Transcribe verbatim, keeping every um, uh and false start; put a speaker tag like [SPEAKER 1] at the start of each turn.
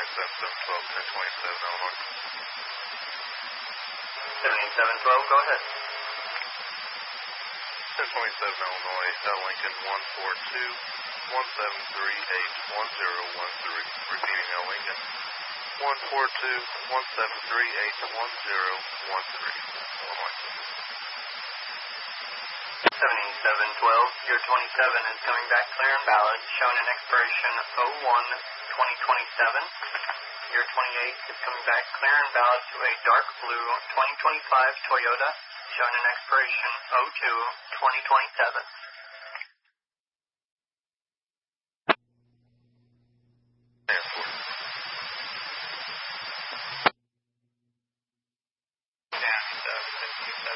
[SPEAKER 1] seven seven twelve, ten twenty-seven, Illinois.
[SPEAKER 2] seventy-seven twelve, go ahead.
[SPEAKER 1] ten twenty-seven, Illinois, uh, Lincoln one four two, one seven three eight, one zero one three. Repeating, uh, Lincoln one four two, one seven three eight, one zero one three. Illinois.
[SPEAKER 2] seventy-seven twelve, your twenty-seven is coming back clear and valid, showing an expiration oh one twenty twenty-seven. Your twenty-eight is coming back clear and valid to a dark blue twenty twenty-five Toyota, showing an expiration oh two twenty twenty-seven.